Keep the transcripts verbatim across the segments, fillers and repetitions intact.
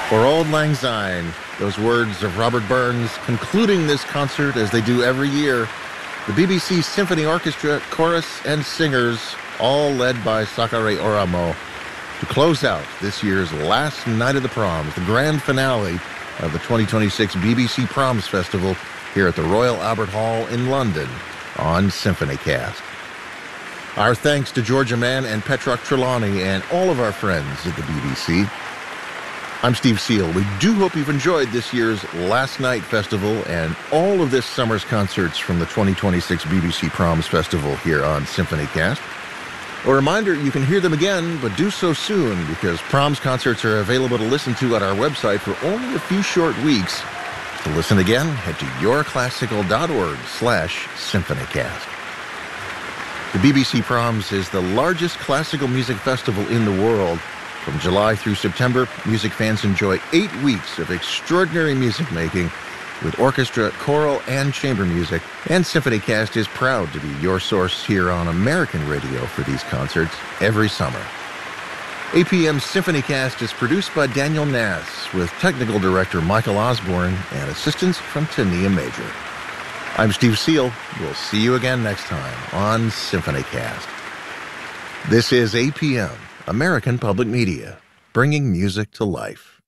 For Auld Lang Syne, those words of Robert Burns concluding this concert as they do every year. The B B C Symphony Orchestra, chorus and singers, all led by Sakare Oramo, to close out this year's last night of the proms, the grand finale of the twenty twenty-six B B C Proms Festival here at the Royal Albert Hall in London on SymphonyCast. Our thanks to Georgia Mann and Petrock Trelawney and all of our friends at the B B C. I'm Steve Seal. We do hope you've enjoyed this year's Last Night Festival and all of this summer's concerts from the twenty twenty-six B B C Proms Festival here on SymphonyCast. A reminder, you can hear them again, but do so soon because Proms concerts are available to listen to at our website for only a few short weeks. To listen again, head to yourclassical.org slash SymphonyCast. The B B C Proms is the largest classical music festival in the world. From July through September, music fans enjoy eight weeks of extraordinary music making with orchestra, choral, and chamber music. And SymphonyCast is proud to be your source here on American radio for these concerts every summer. A P M's SymphonyCast is produced by Daniel Nass with technical director Michael Osborne and assistance from Tania Major. I'm Steve Seal. We'll see you again next time on SymphonyCast. This is A P M, American Public Media, bringing music to life.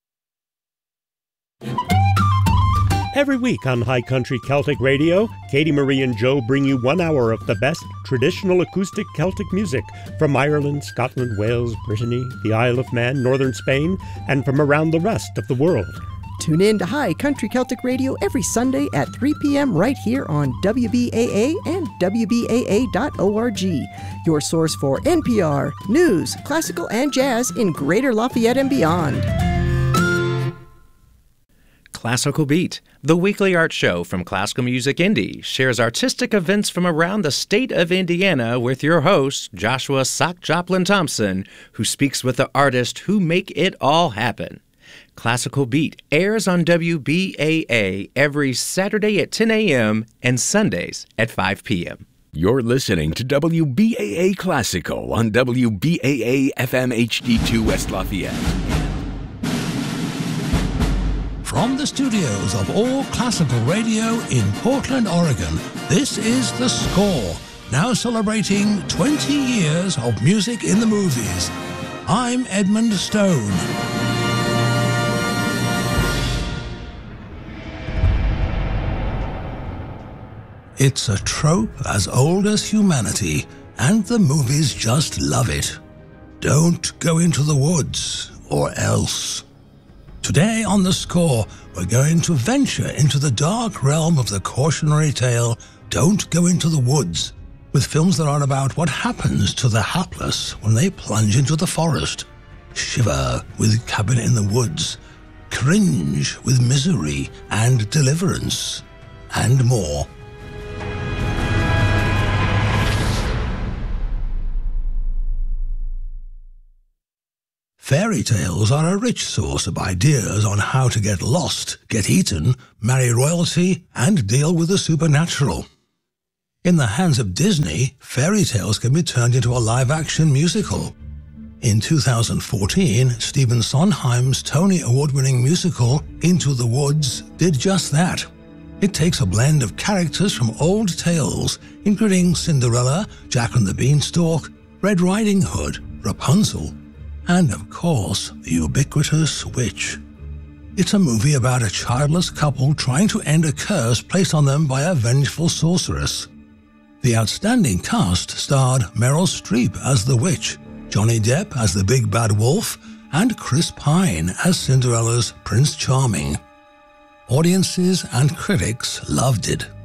Every week on High Country Celtic Radio, Katie Marie and Joe bring you one hour of the best traditional acoustic Celtic music from Ireland, Scotland, Wales, Brittany, the Isle of Man, northern Spain, and from around the rest of the world. Tune in to High Country Celtic Radio every Sunday at three p.m. right here on W B A A and W B A A dot org, your source for N P R, news, classical, and jazz in Greater Lafayette and beyond. Classical Beat, the weekly art show from Classical Music Indy, shares artistic events from around the state of Indiana with your host, Joshua Sock Joplin Thompson, who speaks with the artists who make it all happen. Classical Beat airs on W B A A every Saturday at ten a.m. and Sundays at five p.m. You're listening to W B A A Classical on W B A A F M H D two West Lafayette. From the studios of All Classical Radio in Portland, Oregon, this is The Score, now celebrating twenty years of music in the movies. I'm Edmund Stone. It's a trope as old as humanity, and the movies just love it. Don't go into the woods, or else. Today on The Score, we're going to venture into the dark realm of the cautionary tale, Don't Go Into the Woods, with films that are about what happens to the hapless when they plunge into the forest. Shiver with Cabin in the Woods, cringe with Misery and Deliverance, and more. Fairy tales are a rich source of ideas on how to get lost, get eaten, marry royalty, and deal with the supernatural. In the hands of Disney, fairy tales can be turned into a live-action musical. In two thousand fourteen, Stephen Sondheim's Tony Award-winning musical, Into the Woods, did just that. It takes a blend of characters from old tales, including Cinderella, Jack and the Beanstalk, Red Riding Hood, Rapunzel, and, of course, the ubiquitous witch. It's a movie about a childless couple trying to end a curse placed on them by a vengeful sorceress. The outstanding cast starred Meryl Streep as the witch, Johnny Depp as the big bad wolf, and Chris Pine as Cinderella's Prince Charming. Audiences and critics loved it.